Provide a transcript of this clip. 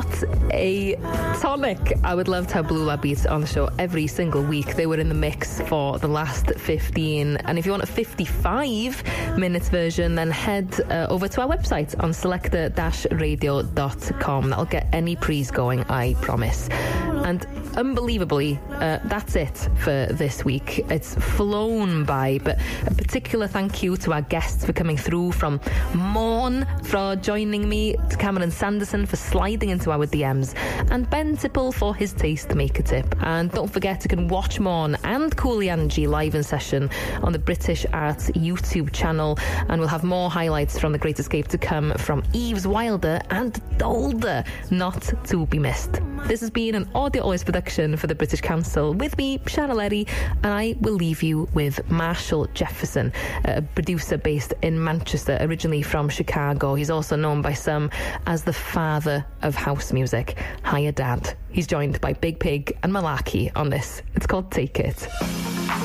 What a tonic. I would love to have Blue Lab Beats on the show every single week. They were in the mix for the last 15. And if you want a 55-minute version, then head over to our website on selector-radio.com. That'll get any pre's going, I promise. And unbelievably, that's it for this week. It's flown by, but a particular thank you to our guests for coming through, from Morn for joining me, to Cameron Sanderson for sliding into our DMs, and Ben Tipple for his taste maker tip. And don't forget, you can watch Morn and Cooley Angie live in session on the British Arts YouTube channel, and we'll have more highlights from The Great Escape to come from Eves Wilder and Dolder, not to be missed. This has been an Audio Always production for the British Council with me, Sharon Lerry, and I will leave you with Marshall Jefferson, a producer based in Manchester, originally from Chicago. He's also known by some as the father of house music. Hiya Dad. He's joined by Big Pig and Malarkey on this. It's called Take It.